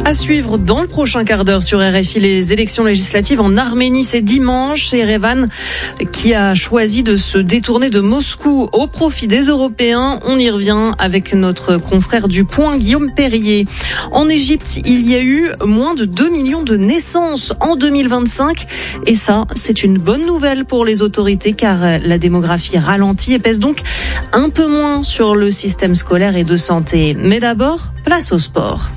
À suivre dans le prochain quart d'heure sur RFI, les élections législatives en Arménie, c'est dimanche. C'est Erevan qui a choisi de se détourner de Moscou au profit des Européens. On y revient avec notre confrère du Point, Guillaume Perrier. En Égypte, il y a eu moins de 2 millions de naissances en 2025. Et ça, c'est une bonne nouvelle pour les autorités car la démographie ralentit et pèse donc un peu moins sur le système scolaire et de santé. Mais d'abord, place au sport.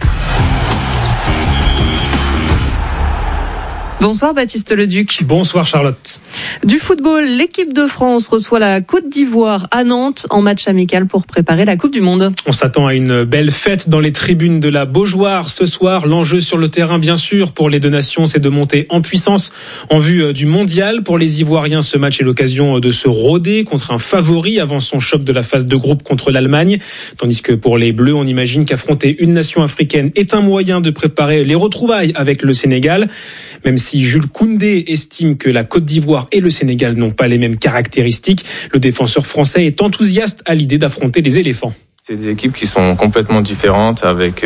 Bonsoir Baptiste Leduc. Bonsoir Charlotte. Du football, l'équipe de France reçoit la Côte d'Ivoire à Nantes en match amical pour préparer la Coupe du Monde. On s'attend à une belle fête dans les tribunes de la Beaujoire ce soir. L'enjeu sur le terrain, bien sûr, pour les deux nations, c'est de monter en puissance en vue du mondial. Pour les Ivoiriens, ce match est l'occasion de se rôder contre un favori avant son choc de la phase de groupe contre l'Allemagne. Tandis que pour les Bleus, on imagine qu'affronter une nation africaine est un moyen de préparer les retrouvailles avec le Sénégal. Même si Jules Koundé estime que la Côte d'Ivoire et le Sénégal n'ont pas les mêmes caractéristiques, le défenseur français est enthousiaste à l'idée d'affronter les éléphants. C'est des équipes qui sont complètement différentes, avec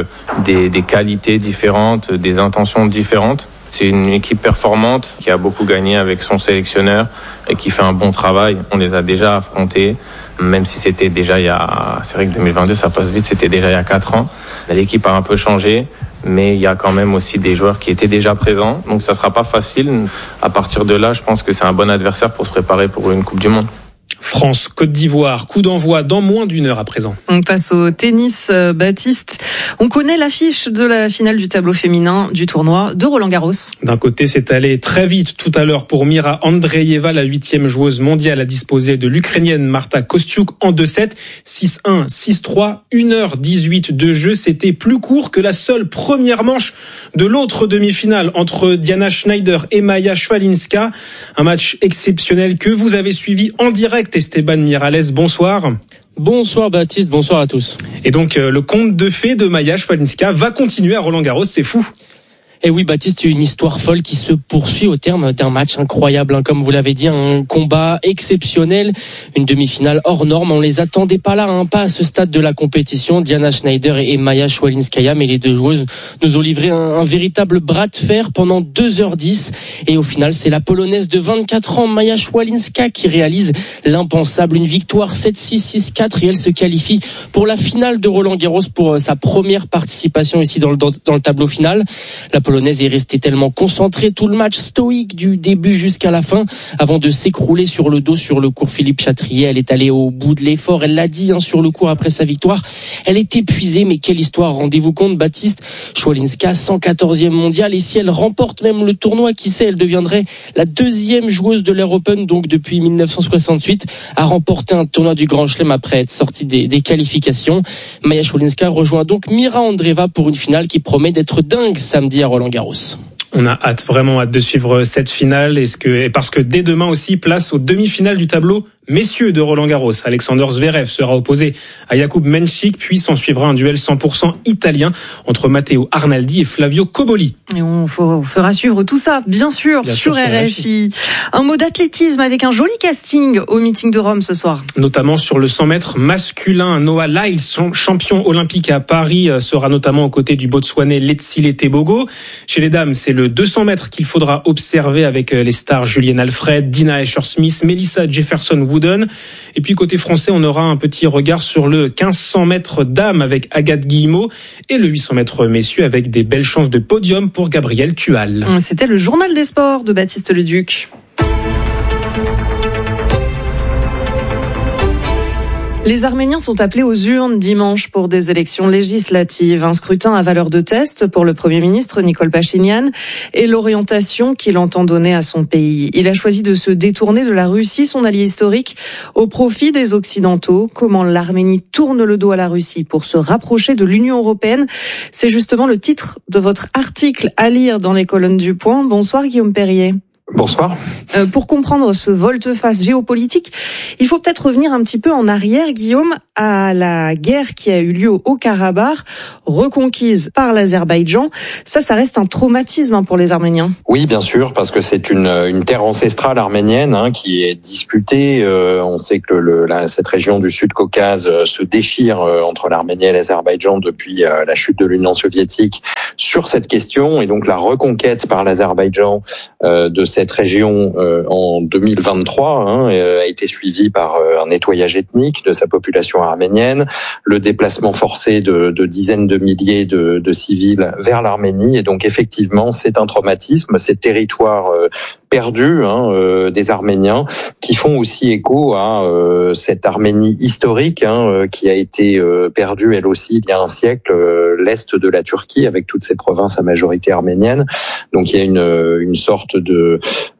des qualités différentes, des intentions différentes. C'est une équipe performante qui a beaucoup gagné avec son sélectionneur et qui fait un bon travail. On les a déjà affrontés, même si c'était déjà c'est vrai que 2022 ça passe vite, c'était déjà il y a 4 ans. L'équipe a un peu changé, mais il y a quand même aussi des joueurs qui étaient déjà présents. Donc ça sera pas facile. À partir de là, je pense que c'est un bon adversaire pour se préparer pour une Coupe du Monde. France, Côte d'Ivoire, coup d'envoi dans moins d'1 heure à présent. On passe au tennis, Baptiste. On connaît l'affiche de la finale du tableau féminin du tournoi de Roland-Garros. D'un côté, c'est allé très vite tout à l'heure pour Mira Andreeva, la 8e joueuse mondiale, à disposer de l'Ukrainienne Marta Kostyuk en 2-7, 6-1, 6-3, 1h18 de jeu. C'était plus court que la seule première manche de l'autre demi-finale entre Diana Schneider et Maja Szwalinska. Un match exceptionnel que vous avez suivi en direct. Esteban Miralles, bonsoir. Bonsoir Baptiste, bonsoir à tous. Et donc le conte de fées de Maja Szwalinska va continuer à Roland-Garros, c'est fou. Et oui Baptiste, une histoire folle qui se poursuit au terme d'un match incroyable, comme vous l'avez dit, un combat exceptionnel, une demi-finale hors norme. On les attendait pas là, pas à ce stade de la compétition. Diana Schneider et Maja Szwalinskaya, mais les deux joueuses nous ont livré un véritable bras de fer pendant 2h10. Et au final, c'est la Polonaise de 24 ans, Maja Szwalinska, qui réalise l'impensable, une victoire 7-6, 6-4, et elle se qualifie pour la finale de Roland-Garros pour sa première participation ici dans le tableau final. La Polonaise est restée tellement concentrée tout le match, stoïque du début jusqu'à la fin, avant de s'écrouler sur le dos sur le court Philippe Chatrier. Elle est allée au bout de l'effort, elle l'a dit sur le court après sa victoire. Elle est épuisée, mais quelle histoire, rendez-vous compte Baptiste. Szwalinska, 114e mondiale, et si elle remporte même le tournoi, qui sait, elle deviendrait la 2e joueuse de l'Air Open, donc depuis 1968, à remporter un tournoi du Grand Chelem après être sortie des qualifications. Maja Szwalinska rejoint donc Mira Andreeva pour une finale qui promet d'être dingue samedi à Roland-Garros. On a vraiment hâte de suivre cette finale, et parce que dès demain aussi, place aux demi-finales du tableau messieurs de Roland-Garros. Alexander Zverev sera opposé à Jakub Mensik, puis s'en suivra un duel 100% italien entre Matteo Arnaldi et Flavio Cobolli. Et on fera suivre tout ça, bien sûr, sur RFI. Un mot d'athlétisme avec un joli casting au meeting de Rome ce soir. Notamment sur le 100 mètres masculin. Noah Lyles, champion olympique à Paris, sera notamment aux côtés du Botswanais Letsile Tebogo. Chez les dames, c'est le 200 mètres qu'il faudra observer avec les stars Julienne Alfred, Dina Escher-Smith, Melissa Jefferson-Wooden. Et puis côté français, on aura un petit regard sur le 1500 mètres dames avec Agathe Guillemot et le 800 mètres messieurs avec des belles chances de podium pour Gabriel Tual. C'était le journal des sports de Baptiste Leduc. Les Arméniens sont appelés aux urnes dimanche pour des élections législatives. Un scrutin à valeur de test pour le Premier ministre Nicol Pachinian et l'orientation qu'il entend donner à son pays. Il a choisi de se détourner de la Russie, son allié historique, au profit des Occidentaux. Comment l'Arménie tourne le dos à la Russie pour se rapprocher de l'Union européenne? C'est justement le titre de votre article à lire dans les colonnes du Point. Bonsoir Guillaume Perrier. Bonsoir. Pour comprendre ce volte-face géopolitique, il faut peut-être revenir un petit peu en arrière, Guillaume, à la guerre qui a eu lieu au Haut-Karabakh, reconquise par l'Azerbaïdjan. Ça reste un traumatisme pour les Arméniens. Oui, bien sûr, parce que c'est une terre ancestrale arménienne qui est disputée. On sait que cette région du Sud-Caucase se déchire entre l'Arménie et l'Azerbaïdjan depuis la chute de l'Union soviétique sur cette question, et donc la reconquête par l'Azerbaïdjan de cette région en 2023 a été suivie par un nettoyage ethnique de sa population arménienne, le déplacement forcé de dizaines de milliers de civils vers l'Arménie, et donc effectivement c'est un traumatisme, ces territoires perdus des Arméniens qui font aussi écho à cette Arménie historique qui a été perdue elle aussi il y a un siècle, l'est de la Turquie avec toutes ses provinces à majorité arménienne. Donc il y a une sorte de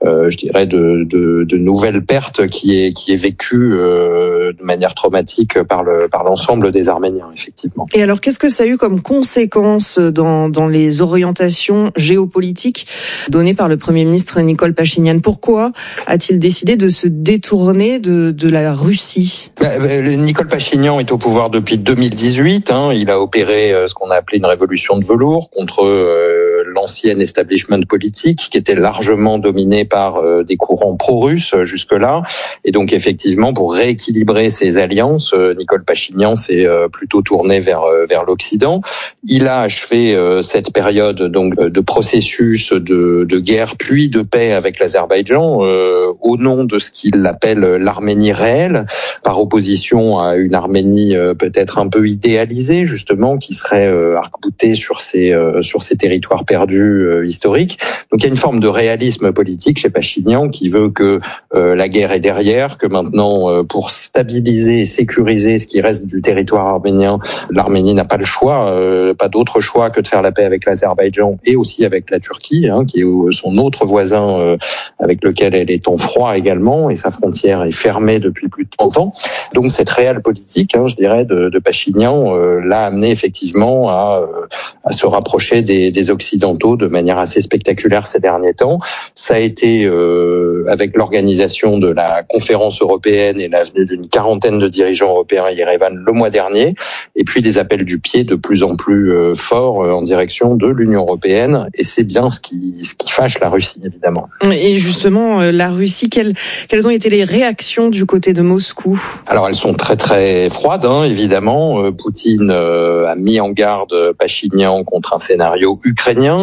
de nouvelle perte qui est vécue de manière traumatique par l'ensemble des Arméniens effectivement. Et alors qu'est-ce que ça a eu comme conséquence dans les orientations géopolitiques données par le Premier ministre Nikol Pachinian? Pourquoi a-t-il décidé de se détourner de la Russie? Nikol Pachinian est au pouvoir depuis 2018. Il a opéré ce qu'on a appelé une révolution de velours contre l'ancien establishment politique qui était largement dominé par des courants pro-russes jusque-là. Et donc effectivement, pour rééquilibrer ses alliances, Nikol Pachinian s'est plutôt tourné vers l'Occident. Il a achevé cette période donc de processus de guerre puis de paix avec l'Azerbaïdjan au nom de ce qu'il appelle l'Arménie réelle, par opposition à une Arménie peut-être un peu idéalisée justement, qui serait arc-boutée sur ces territoires perdus historiques. Donc il y a une forme de réalisme politique chez Pachinian qui veut que la guerre est derrière, que maintenant pour stabiliser et sécuriser ce qui reste du territoire arménien, l'Arménie n'a pas le choix, pas d'autre choix que de faire la paix avec l'Azerbaïdjan et aussi avec la Turquie, qui est son autre voisin avec lequel elle est en froid également, et sa frontière est fermée depuis plus de 30 ans. Donc cette réelle politique, je dirais, de Pachinian l'a amené effectivement à se rapprocher des Occidentaux de manière assez spectaculaire ces derniers temps. Ça a été avec l'organisation de la conférence européenne et la venue d'une quarantaine de dirigeants européens à Yerevan le mois dernier, et puis des appels du pied de plus en plus forts en direction de l'Union européenne, et c'est bien ce qui fâche la Russie évidemment. Et justement, la Russie, quelles ont été les réactions du côté de Moscou? Alors elles sont très très froides évidemment. Poutine a mis en garde Pachinian contre un scénario ukrainien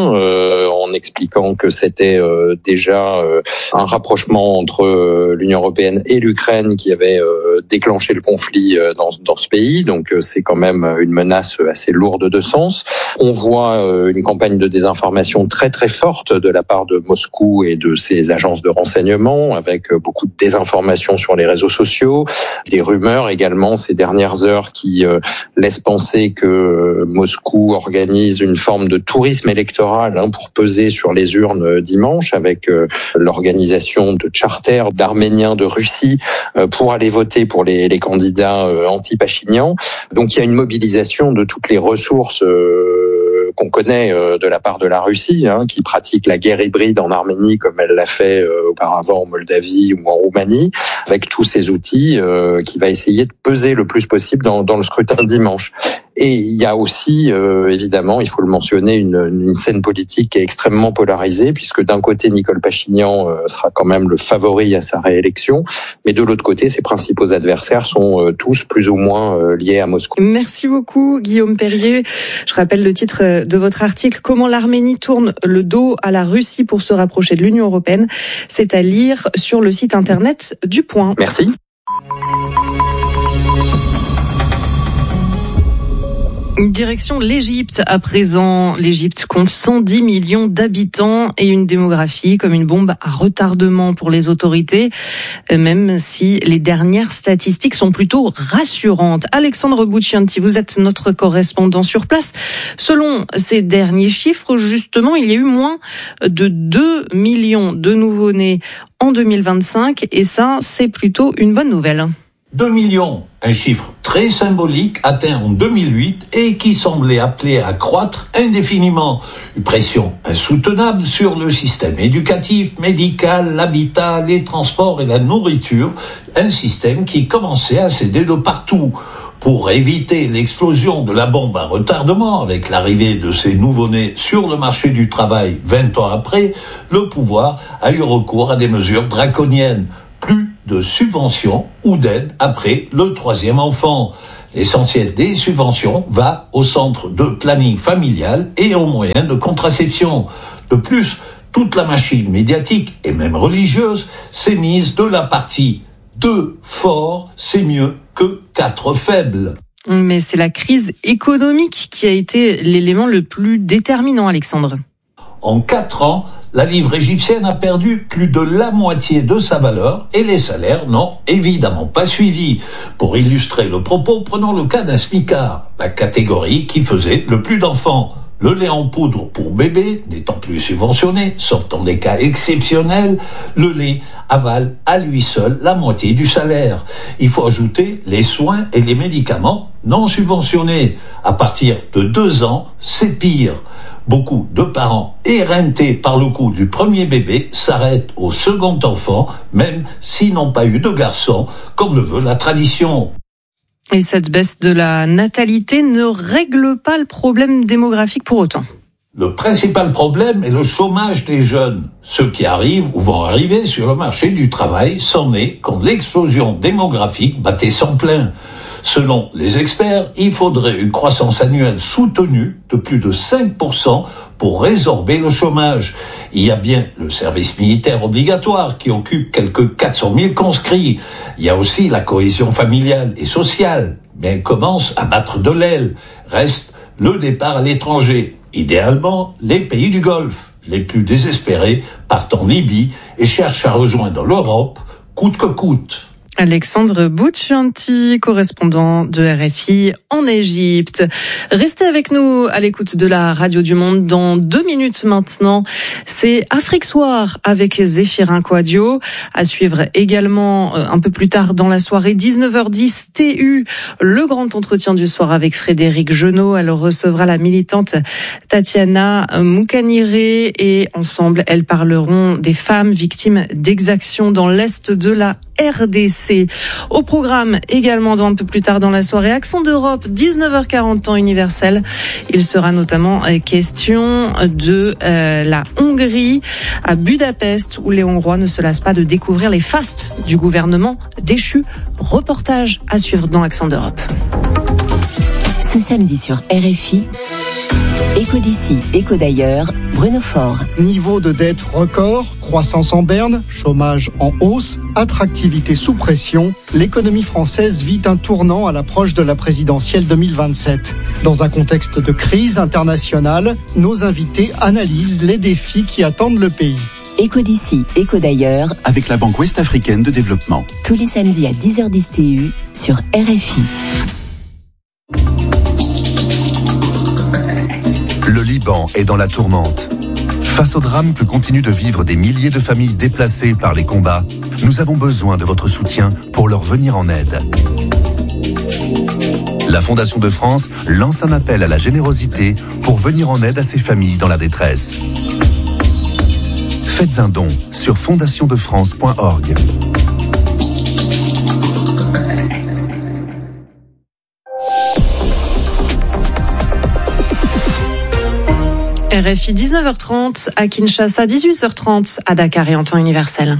en expliquant que c'était déjà un rapprochement entre l'Union européenne et l'Ukraine qui avait déclenché le conflit dans ce pays. Donc c'est quand même une menace assez lourde de sens. On voit une campagne de désinformation très très forte de la part de Moscou et de ses agences de renseignement, avec beaucoup de désinformation sur les réseaux sociaux, des rumeurs également ces dernières heures qui laissent penser que Moscou organise une forme de tourisme électoral pour peser sur les urnes dimanche, avec l'organisation de charters d'Arméniens de Russie pour aller voter pour les candidats anti-Pachinian. Donc il y a une mobilisation de toutes les ressources qu'on connaît de la part de la Russie, qui pratique la guerre hybride en Arménie comme elle l'a fait auparavant en Moldavie ou en Roumanie, avec tous ces outils qui va essayer de peser le plus possible dans le scrutin de dimanche. Et il y a aussi, évidemment, il faut le mentionner, une scène politique qui est extrêmement polarisée, puisque d'un côté, Nikol Pachinian sera quand même le favori à sa réélection, mais de l'autre côté, ses principaux adversaires sont tous plus ou moins liés à Moscou. Merci beaucoup, Guillaume Perrier. Je rappelle le titre de votre article, « Comment l'Arménie tourne le dos à la Russie pour se rapprocher de l'Union européenne ». C'est à lire sur le site internet du Point. Merci. Direction l'Égypte à présent. L'Égypte compte 110 millions d'habitants et une démographie comme une bombe à retardement pour les autorités, même si les dernières statistiques sont plutôt rassurantes. Alexandre Bouccianti, vous êtes notre correspondant sur place. Selon ces derniers chiffres, justement, il y a eu moins de 2 millions de nouveau-nés en 2025 et ça, c'est plutôt une bonne nouvelle. 2 millions, un chiffre très symbolique atteint en 2008 et qui semblait appelé à croître indéfiniment. Une pression insoutenable sur le système éducatif, médical, l'habitat, les transports et la nourriture. Un système qui commençait à céder de partout. Pour éviter l'explosion de la bombe à retardement avec l'arrivée de ces nouveau-nés sur le marché du travail 20 ans après, le pouvoir a eu recours à des mesures draconiennes. Plus de subventions ou d'aides après le 3e enfant. L'essentiel des subventions va au centre de planning familial et aux moyens de contraception. De plus, toute la machine médiatique et même religieuse s'est mise de la partie 2 forts, c'est mieux que 4 faibles. Mais c'est la crise économique qui a été l'élément le plus déterminant, Alexandre. En 4 ans, la livre égyptienne a perdu plus de la moitié de sa valeur et les salaires n'ont évidemment pas suivi. Pour illustrer le propos, prenons le cas d'un smicard, la catégorie qui faisait le plus d'enfants. Le lait en poudre pour bébé n'étant plus subventionné, sauf dans des cas exceptionnels, le lait avale à lui seul la moitié du salaire. Il faut ajouter les soins et les médicaments non subventionnés. À partir de 2 ans, c'est pire. Beaucoup de parents éreintés par le coût du premier bébé s'arrêtent au second enfant, même s'ils n'ont pas eu de garçon, comme le veut la tradition. Et cette baisse de la natalité ne règle pas le problème démographique pour autant. Le principal problème est le chômage des jeunes. Ceux qui arrivent ou vont arriver sur le marché du travail sont nés quand l'explosion démographique battait son plein. Selon les experts, il faudrait une croissance annuelle soutenue de plus de 5% pour résorber le chômage. Il y a bien le service militaire obligatoire qui occupe quelques 400 000 conscrits. Il y a aussi la cohésion familiale et sociale, mais elle commence à battre de l'aile. Reste le départ à l'étranger. Idéalement, les pays du Golfe, les plus désespérés, partent en Libye et cherchent à rejoindre l'Europe, coûte que coûte. Alexandre Bouccianti, correspondant de RFI en Égypte. Restez avec nous à l'écoute de la Radio du Monde. Dans 2 minutes maintenant, c'est Afrique Soir avec Zéphirin Quadio. À suivre également un peu plus tard dans la soirée, 19h10, TU, le grand entretien du soir avec Frédéric Genot. Elle recevra la militante Tatiana Moukaniré et ensemble, elles parleront des femmes victimes d'exactions dans l'est de la RDC. Au programme également un peu plus tard dans la soirée, Accent d'Europe, 19h40 temps universel. Il sera notamment question de la Hongrie à Budapest où les Hongrois ne se lassent pas de découvrir les fastes du gouvernement déchu. Reportage à suivre dans Accent d'Europe. Ce samedi sur RFI, Écho d'ici, écho d'ailleurs, Bruno Faure. Niveau de dette record, croissance en berne, chômage en hausse, attractivité sous pression, l'économie française vit un tournant à l'approche de la présidentielle 2027. Dans un contexte de crise internationale, nos invités analysent les défis qui attendent le pays. Écho d'ici, écho d'ailleurs, avec la Banque Ouest-Africaine de Développement. Tous les samedis à 10h10 TU sur RFI. Le Liban est dans la tourmente. Face au drame que continuent de vivre des milliers de familles déplacées par les combats, nous avons besoin de votre soutien pour leur venir en aide. La Fondation de France lance un appel à la générosité pour venir en aide à ces familles dans la détresse. Faites un don sur fondationdefrance.org. RFI 19h30 à Kinshasa, 18h30 à Dakar et en temps universel.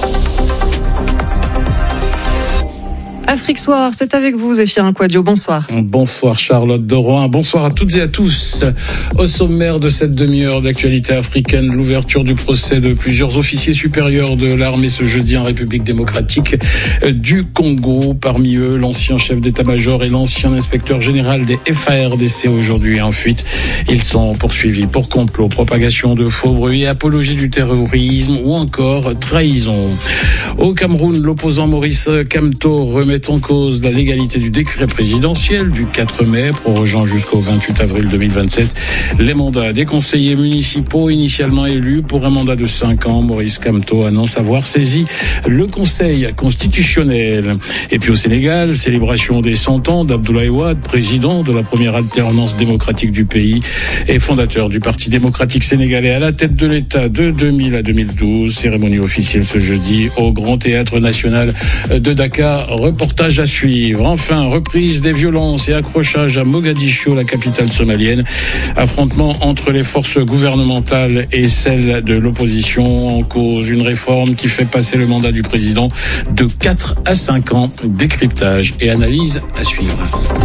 Afrique Soir, c'est avec vous Zéphirin Quadio, bonsoir. Bonsoir Charlotte de Rohan, bonsoir à toutes et à tous. Au sommaire de cette demi-heure d'actualité africaine, l'ouverture du procès de plusieurs officiers supérieurs de l'armée ce jeudi en République démocratique du Congo. Parmi eux, l'ancien chef d'état-major et l'ancien inspecteur général des FARDC aujourd'hui en fuite. Ils sont poursuivis pour complot, propagation de faux bruits, apologie du terrorisme ou encore trahison. Au Cameroun, l'opposant Maurice Kamto remet en cause la légalité du décret présidentiel du 4 mai, prorogeant jusqu'au 28 avril 2027 les mandats des conseillers municipaux initialement élus pour un mandat de 5 ans. Maurice Kamto annonce avoir saisi le Conseil constitutionnel. Et puis au Sénégal, célébration des 100 ans d'Abdoulaye Wade, président de la première alternance démocratique du pays et fondateur du Parti démocratique sénégalais à la tête de l'État de 2000 à 2012. Cérémonie officielle ce jeudi au Grand Théâtre National de Dakar. Reportage Reportage à suivre. Enfin, reprise des violences et accrochages à Mogadiscio, la capitale somalienne. Affrontement entre les forces gouvernementales et celles de l'opposition. En cause, une réforme qui fait passer le mandat du président de 4 à 5 ans. Décryptage et analyse à suivre.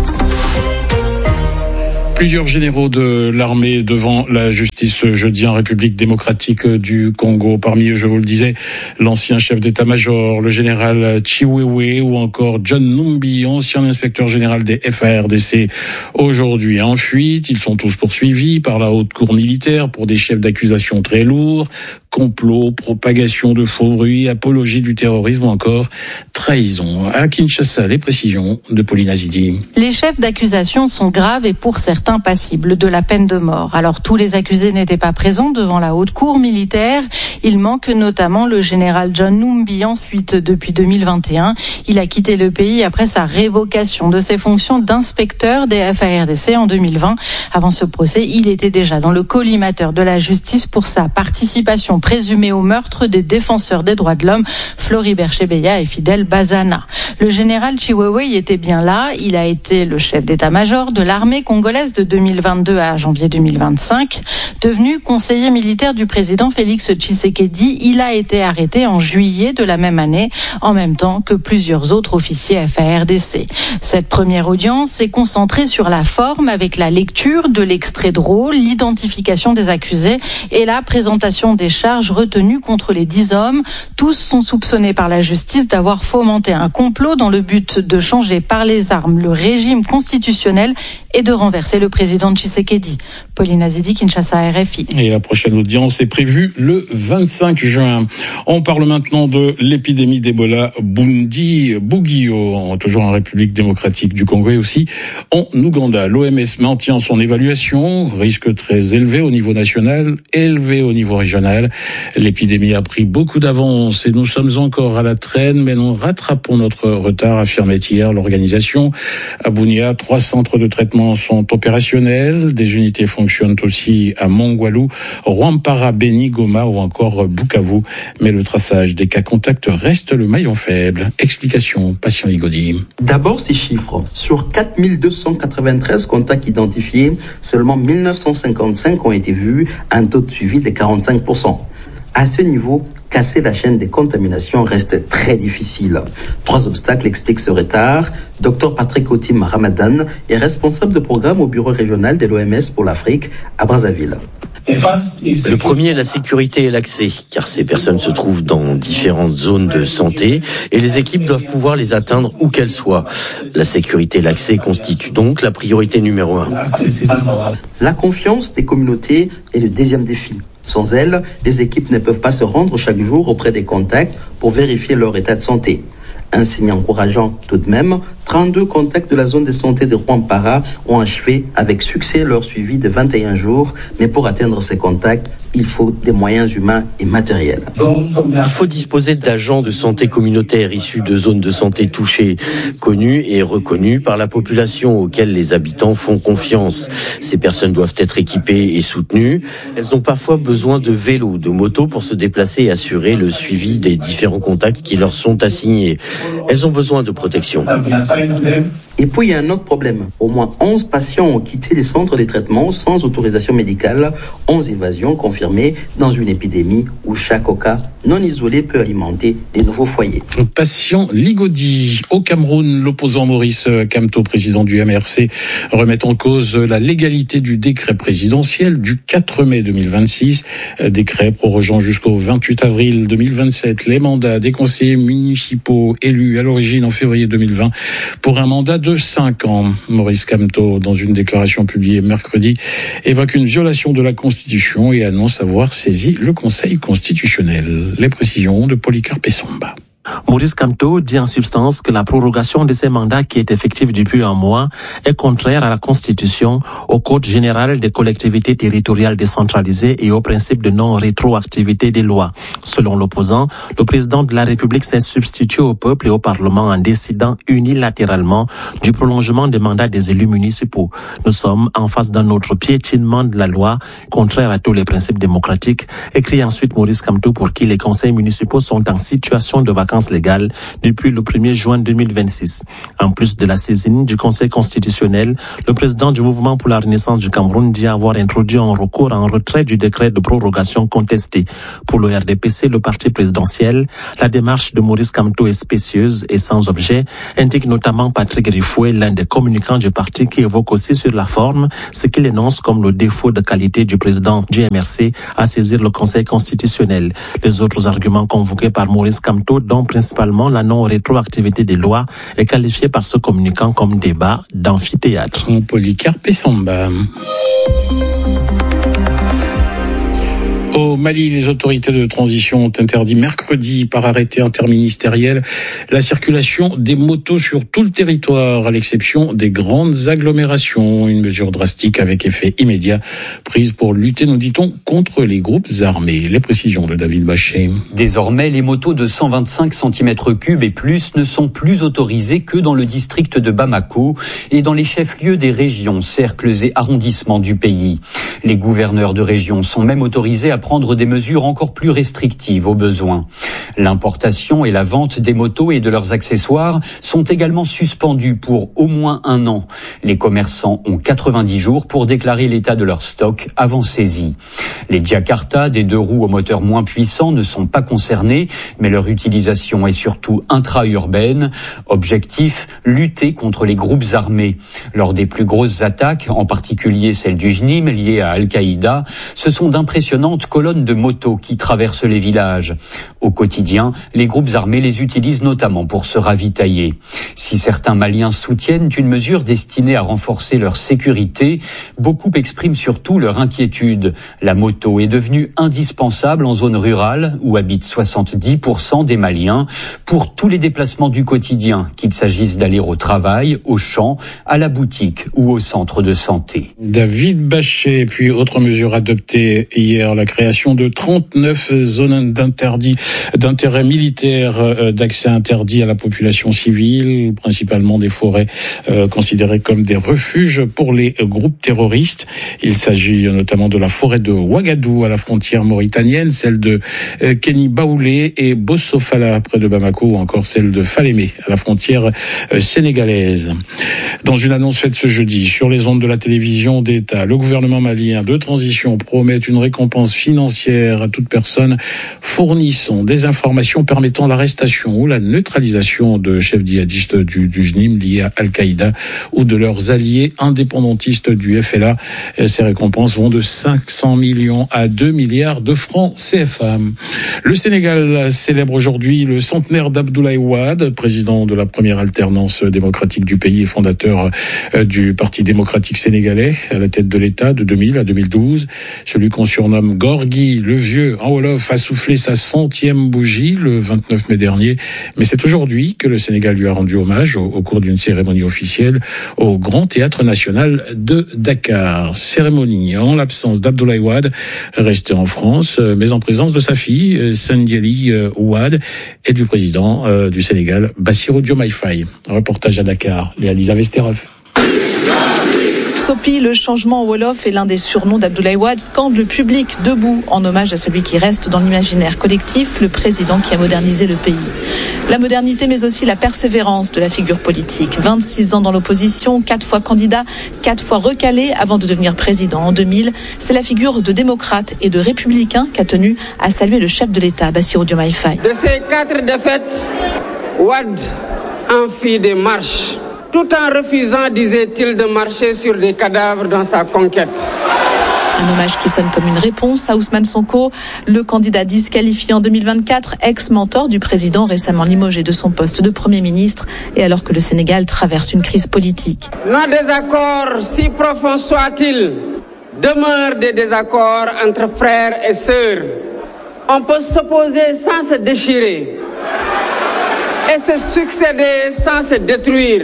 Plusieurs généraux de l'armée devant la justice jeudi en République démocratique du Congo. Parmi eux, je vous le disais, l'ancien chef d'état-major, le général Chiwewe ou encore John Numbi, ancien inspecteur général des FARDC, aujourd'hui en fuite. Ils sont tous poursuivis par la haute cour militaire pour des chefs d'accusation très lourds, complot, propagation de faux bruits, apologie du terrorisme ou encore trahison. À Kinshasa, les précisions de Pauline Azidi. Les chefs d'accusation sont graves et pour certains passibles de la peine de mort. Alors tous les accusés n'étaient pas présents devant la haute cour militaire. Il manque notamment le général John Numbi en fuite depuis 2021. Il a quitté le pays après sa révocation de ses fonctions d'inspecteur des FARDC en 2020. Avant ce procès, il était déjà dans le collimateur de la justice pour sa participation présumée au meurtre des défenseurs des droits de l'homme, Floribert Chebeya et Fidel Bazana. Le général Chiwewe y était bien là. Il a été le chef d'état-major de l'armée congolaise de 2022 à janvier 2025. Devenu conseiller militaire du président Félix Tshisekedi, il a été arrêté en juillet de la même année, en même temps que plusieurs autres officiers FARDC. Cette première audience s'est concentrée sur la forme avec la lecture de l'extrait de rôle, l'identification des accusés et la présentation des charges retenues contre les 10 hommes. Tous sont soupçonnés par la justice d'avoir fomenté un complot dans le but de changer par les armes le régime constitutionnel et de renverser le président Tshisekedi. Pauline Azidi, Kinshasa, RFI. Et la prochaine audience est prévue le 25 juin. On parle maintenant de l'épidémie d'Ebola Bundibugyo, toujours en République démocratique du Congo et aussi en Ouganda. L'OMS maintient son évaluation, risque très élevé au niveau national, élevé au niveau régional. L'épidémie a pris beaucoup d'avance et nous sommes encore à la traîne, mais nous rattrapons notre retard, affirmait hier l'organisation. À Bunia, 3 centres de traitement sont opérationnels. Des unités fonctionnent aussi à Mongwalu, Rwampara, Beni, Goma ou encore Bukavu. Mais le traçage des cas contacts reste le maillon faible. Explication, Patient Ligodi. D'abord ces chiffres. Sur 4293 contacts identifiés, seulement 1955 ont été vus, un taux de suivi de 45%. À ce niveau, casser la chaîne des contaminations reste très difficile. 3 obstacles expliquent ce retard. Dr Patrick Otim Ramadan est responsable de programme au bureau régional de l'OMS pour l'Afrique à Brazzaville. Le premier est la sécurité et l'accès, car ces personnes se trouvent dans différentes zones de santé et les équipes doivent pouvoir les atteindre où qu'elles soient. La sécurité et l'accès constituent donc la priorité numéro 1. La confiance des communautés est le deuxième défi. Sans elle, les équipes ne peuvent pas se rendre chaque jour auprès des contacts pour vérifier leur état de santé. Un signe encourageant tout de même, 32 contacts de la zone de santé de Rwampara ont achevé avec succès leur suivi de 21 jours, mais pour atteindre ces contacts, il faut des moyens humains et matériels. Il faut disposer d'agents de santé communautaires issus de zones de santé touchées, connus et reconnus par la population auxquelles les habitants font confiance. Ces personnes doivent être équipées et soutenues. Elles ont parfois besoin de vélos, de motos pour se déplacer et assurer le suivi des différents contacts qui leur sont assignés. Elles ont besoin de protection. Et puis il y a un autre problème. Au moins 11 patients ont quitté les centres de traitement sans autorisation médicale, 11 évasions confirmées dans une épidémie où chaque cas non isolé peut alimenter des nouveaux foyers. Patient Ligodi. Au Cameroun, l'opposant Maurice Kamto, président du MRC, remet en cause la légalité du décret présidentiel du 4 mai 2026. Décret prorogeant jusqu'au 28 avril 2027 les mandats des conseillers municipaux élus à l'origine en février 2020 pour un mandat de 5 ans. Maurice Kamto, dans une déclaration publiée mercredi, évoque une violation de la Constitution et annonce avoir saisi le Conseil constitutionnel. Les précisions de Polycarpe Essomba. Maurice Kamto dit en substance que la prorogation de ces mandats qui est effective depuis un mois est contraire à la Constitution, au Code général des collectivités territoriales décentralisées et au principe de non-rétroactivité des lois. Selon l'opposant, le président de la République s'est substitué au peuple et au Parlement en décidant unilatéralement du prolongement des mandats des élus municipaux. Nous sommes en face d'un autre piétinement de la loi, contraire à tous les principes démocratiques, écrit ensuite Maurice Kamto, pour qui les conseils municipaux sont en situation de vacances vacances légales depuis le 1er juin 2026. En plus de la saisine du Conseil constitutionnel, le président du Mouvement pour la Renaissance du Cameroun dit avoir introduit un recours en retrait du décret de prorogation contesté. Pour le RDPC, le parti présidentiel, la démarche de Maurice Kamto est spécieuse et sans objet, indique notamment Patrick Rifoué, l'un des communicants du parti, qui évoque aussi sur la forme ce qu'il énonce comme le défaut de qualité du président du MRC à saisir le Conseil constitutionnel. Les autres arguments convoqués par Maurice Kamto, dont principalement la non-rétroactivité des lois, est qualifié par ce communicant comme débat d'amphithéâtre. Polycarpe et Samba. Au Mali, les autorités de transition ont interdit mercredi par arrêté interministériel la circulation des motos sur tout le territoire, à l'exception des grandes agglomérations. Une mesure drastique avec effet immédiat prise pour lutter, nous dit-on, contre les groupes armés. Les précisions de David Bachet. Désormais, les motos de 125 cm3 et plus ne sont plus autorisées que dans le district de Bamako et dans les chefs-lieux des régions, cercles et arrondissements du pays. Les gouverneurs de région sont même autorisés à prendre des mesures encore plus restrictives au besoin. L'importation et la vente des motos et de leurs accessoires sont également suspendues pour au moins 1 an. Les commerçants ont 90 jours pour déclarer l'état de leur stock avant saisie. Les Jakarta, des 2 roues au moteur moins puissant, ne sont pas concernés, mais leur utilisation est surtout intra-urbaine. Objectif, lutter contre les groupes armés. Lors des plus grosses attaques, en particulier celle du JNIM liée à Al-Qaïda, ce sont d'impressionnantes colonnes de motos qui traversent les villages. Au quotidien, les groupes armés les utilisent notamment pour se ravitailler. Si certains Maliens soutiennent une mesure destinée à renforcer leur sécurité, beaucoup expriment surtout leur inquiétude. La moto est devenue indispensable en zone rurale où habitent 70% des Maliens pour tous les déplacements du quotidien, qu'il s'agisse d'aller au travail, au champ, à la boutique ou au centre de santé. David Bachet, puis autre mesure adoptée hier, la création de 39 zones d'intérêt militaire d'accès interdit à la population civile, principalement des forêts considérées comme des refuges pour les groupes terroristes. Il s'agit notamment de la forêt de Ouagadou à la frontière mauritanienne, celle de Kéni Baoulé et Bossofala près de Bamako, ou encore celle de Falémé à la frontière sénégalaise. Dans une annonce faite ce jeudi sur les ondes de la télévision d'État, le gouvernement malien de transition promet une récompense financière à toute personne fournissant des informations permettant l'arrestation ou la neutralisation de chefs djihadistes du JNIM liés à Al-Qaïda ou de leurs alliés indépendantistes du FLA. Ces récompenses vont de 500 millions à 2 milliards de francs CFA. Le Sénégal célèbre aujourd'hui le centenaire d'Abdoulaye Wade, président de la première alternance démocratique du pays et fondateur du Parti démocratique sénégalais, à la tête de l'État de 2000 à 2012. Celui qu'on surnomme Gorgui le Vieux en wolof a soufflé sa 100e bougie le 29 mai dernier. Mais c'est aujourd'hui que le Sénégal lui a rendu hommage au cours d'une cérémonie officielle au Grand Théâtre National de Dakar. Cérémonie en l'absence d'Abdoulaye Wade, resté en France, mais en présence de sa fille, Sendieli Wade, et du président du Sénégal, Bassirou Diomaye Faye. Reportage à Dakar, Léa-Lisa Vesterov. Sopi, le changement au Wolof est l'un des surnoms d'Abdoulaye Wade, scande le public debout en hommage à celui qui reste dans l'imaginaire collectif, le président qui a modernisé le pays. La modernité mais aussi la persévérance de la figure politique. 26 ans dans l'opposition, 4 fois candidat, 4 fois recalé avant de devenir président en 2000. C'est la figure de démocrate et de républicain qu'a tenu à saluer le chef de l'État, Bassirou Diomaye Faye. De ces 4 défaites, Wade en fit des marches. Tout en refusant, disait-il, de marcher sur des cadavres dans sa conquête. Un hommage qui sonne comme une réponse à Ousmane Sonko, le candidat disqualifié en 2024, ex-mentor du président récemment limogé de son poste de Premier ministre, et alors que le Sénégal traverse une crise politique. Nos désaccords, si profonds soient-ils, demeurent des désaccords entre frères et sœurs. On peut s'opposer sans se déchirer et se succéder sans se détruire.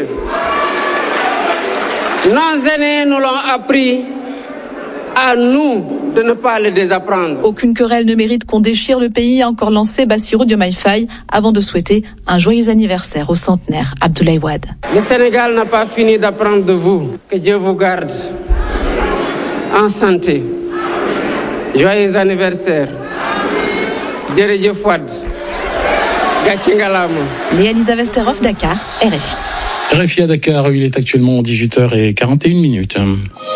Nos aînés nous l'ont appris, à nous de ne pas le désapprendre. Aucune querelle ne mérite qu'on déchire le pays, a encore lancé Bassirou Diomaye Faye avant de souhaiter un joyeux anniversaire au centenaire Abdoulaye Wade. Le Sénégal n'a pas fini d'apprendre de vous. Que Dieu vous garde en santé. Joyeux anniversaire. Djerejef Wade. Léa Lisa Vesterhoff, Dakar, RFI. RFI à Dakar, il est actuellement 18h41.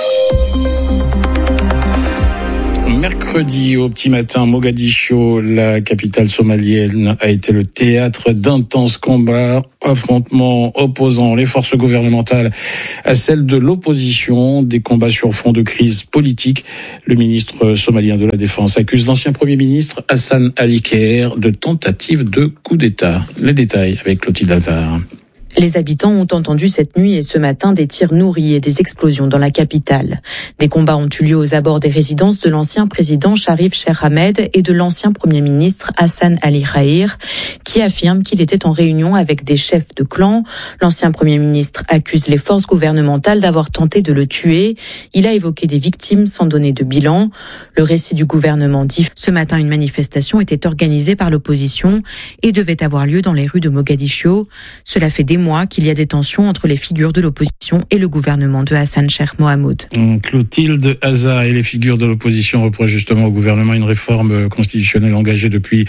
Mercredi au petit matin, Mogadiscio, la capitale somalienne, a été le théâtre d'intenses combats, affrontements opposant les forces gouvernementales à celles de l'opposition, des combats sur fond de crise politique. Le ministre somalien de la Défense accuse l'ancien Premier ministre Hassan Ali Khair de tentative de coup d'État. Les détails avec Clotilde Hazard. Les habitants ont entendu cette nuit et ce matin des tirs nourris et des explosions dans la capitale. Des combats ont eu lieu aux abords des résidences de l'ancien président Sharif Sheikh Ahmed et de l'ancien premier ministre Hassan Ali Khair, qui affirme qu'il était en réunion avec des chefs de clan. L'ancien premier ministre accuse les forces gouvernementales d'avoir tenté de le tuer. Il a évoqué des victimes sans donner de bilan. Le récit du gouvernement dit ce matin une manifestation était organisée par l'opposition et devait avoir lieu dans les rues de Mogadiscio. Cela fait des mois qu'il y a des tensions entre les figures de l'opposition et le gouvernement de Hassan Sheikh Mohamud. Clotilde Hazard et les figures de l'opposition reprochent justement au gouvernement une réforme constitutionnelle engagée depuis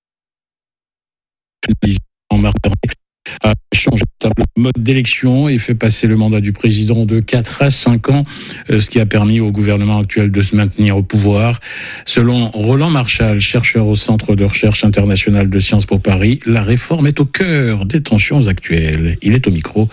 en mars dernier, a changé le mode d'élection et fait passer le mandat du président de 4 à 5 ans, ce qui a permis au gouvernement actuel de se maintenir au pouvoir. Selon Roland Marchal, chercheur au Centre de recherche international de Sciences Po Paris, la réforme est au cœur des tensions actuelles. Il est au micro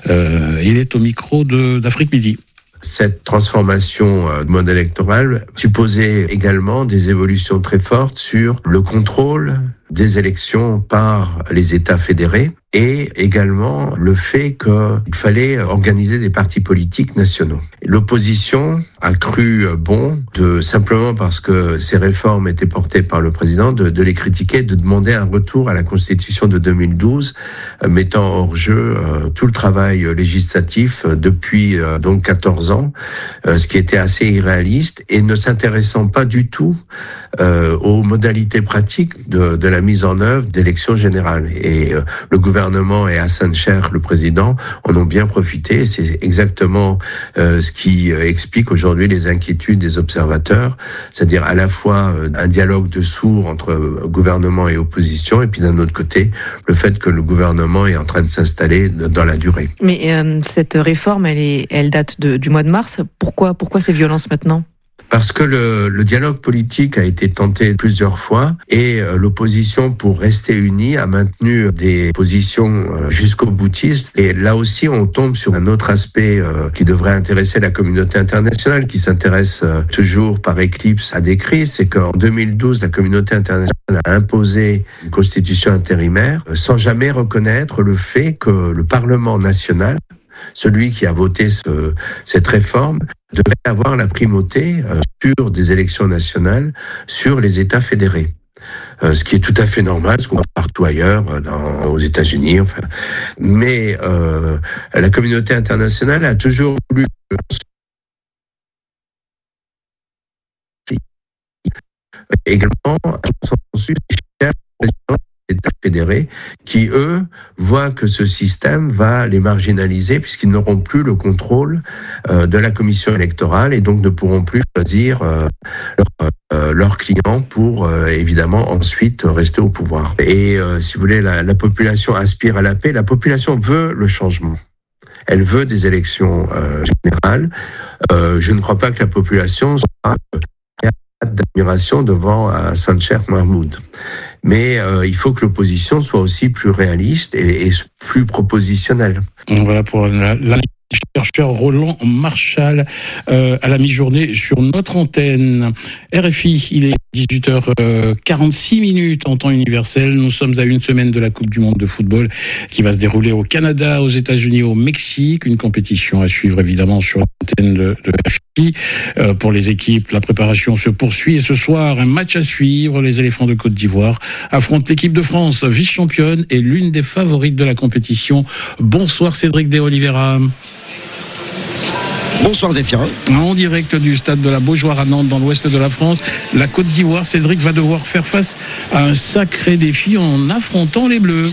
d'Afrique Midi. Cette transformation de mode électoral supposait également des évolutions très fortes sur le contrôle des élections par les États fédérés et également le fait qu'il fallait organiser des partis politiques nationaux. L'opposition a cru bon, simplement parce que ces réformes étaient portées par le président, de les critiquer, de demander un retour à la Constitution de 2012, mettant hors jeu tout le travail législatif depuis donc 14 ans, ce qui était assez irréaliste et ne s'intéressant pas du tout aux modalités pratiques de la mise en œuvre d'élections générales. Et le gouvernement et Hassan Sheikh, le président, en ont bien profité. C'est exactement ce qui explique aujourd'hui les inquiétudes des observateurs, c'est-à-dire à la fois un dialogue de sourds entre gouvernement et opposition, et puis d'un autre côté, le fait que le gouvernement est en train de s'installer dans la durée. Mais cette réforme, elle date du mois de mars. Pourquoi ces violences maintenant ? Parce que le dialogue politique a été tenté plusieurs fois et l'opposition, pour rester unie, a maintenu des positions jusqu'au boutiste. Et là aussi, on tombe sur un autre aspect qui devrait intéresser la communauté internationale, qui s'intéresse toujours par éclipse à des crises. C'est qu'en 2012, la communauté internationale a imposé une constitution intérimaire sans jamais reconnaître le fait que le Parlement national, celui qui a voté cette réforme, devrait avoir la primauté sur des élections nationales, sur les États fédérés. Ce qui est tout à fait normal, ce qu'on voit partout ailleurs, aux États-Unis. Enfin. Mais la communauté internationale a toujours voulu également un consensus des présidents États fédérés qui, eux, voient que ce système va les marginaliser puisqu'ils n'auront plus le contrôle de la commission électorale et donc ne pourront plus choisir leurs clients pour, évidemment, ensuite rester au pouvoir. Et si vous voulez, la population aspire à la paix, la population veut le changement. Elle veut des élections générales. Je ne crois pas que la population soit d'admiration devant Hassan Sheikh Mohamud. Mais il faut que l'opposition soit aussi plus réaliste et plus propositionnelle. Voilà pour la chercheur Roland Marchal à la mi-journée sur notre antenne. RFI, il est 18h46 en temps universel. Nous sommes à une semaine de la Coupe du Monde de football qui va se dérouler au Canada, aux États-Unis, au Mexique. Une compétition à suivre évidemment sur l'antenne de RFI. Pour les équipes, la préparation se poursuit et ce soir, un match à suivre. Les éléphants de Côte d'Ivoire affrontent l'équipe de France, vice-championne et l'une des favorites de la compétition. Bonsoir Cédric de Oliveira. Bonsoir Zéphirin. En direct du stade de la Beaujoire à Nantes, dans l'ouest de la France, la Côte d'Ivoire, Cédric va devoir faire face à un sacré défi en affrontant les Bleus.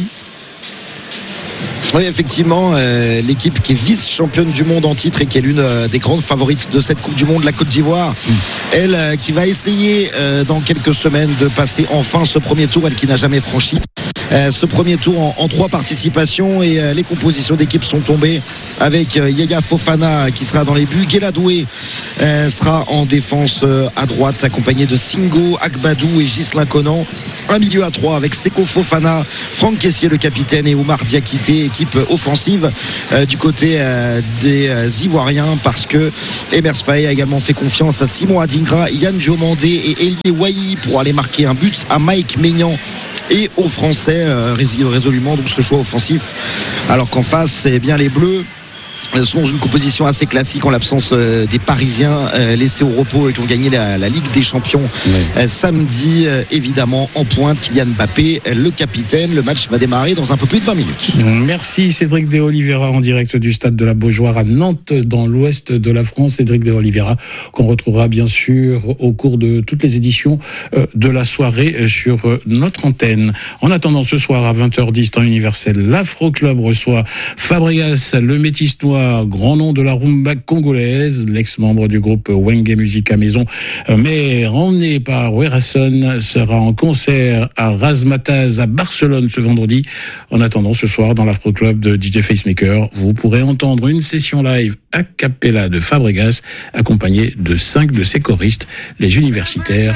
Oui, effectivement, l'équipe qui est vice-championne du monde en titre et qui est l'une des grandes favorites de cette Coupe du Monde, la Côte d'Ivoire. Elle qui va essayer dans quelques semaines de passer enfin ce premier tour, elle qui n'a jamais franchi ce premier tour en 3 participations, et les compositions d'équipe sont tombées avec Yaya Fofana qui sera dans les buts, Guéladoué sera en défense à droite accompagné de Singo, Agbadou et Ghislain Conan. Un milieu à 3 avec Seko Fofana, Franck Kessié le capitaine et Oumar Diakité, équipe offensive du côté des Ivoiriens, parce que Emers Faé a également fait confiance à Simon Adingra, Yann Diomandé et Elie Wahi pour aller marquer un but à Mike Maignan et aux Français résolument donc ce choix offensif, alors qu'en face bien les Bleus sont dans une composition assez classique en l'absence des Parisiens laissés au repos et qui ont gagné la Ligue des Champions samedi. Évidemment en pointe Kylian Mbappé, le capitaine. Le match va démarrer dans un peu plus de 20 minutes. Merci Cédric de Oliveira en direct du stade de la Beaujoire à Nantes dans l'ouest de la France. Cédric de Oliveira qu'on retrouvera bien sûr au cours de toutes les éditions de la soirée sur notre antenne. En attendant, ce soir à 20h10 temps universel, l'Afro Club reçoit Fabregas, le métis noir, grand nom de la rumba congolaise, l'ex-membre du groupe Wenge Musica Maison, mais emmené par Werason, sera en concert à Razmataz à Barcelone ce vendredi. En attendant, ce soir dans l'Afro Club de DJ Facemaker, vous pourrez entendre une session live a cappella de Fabregas accompagné de 5 de ses choristes, les universitaires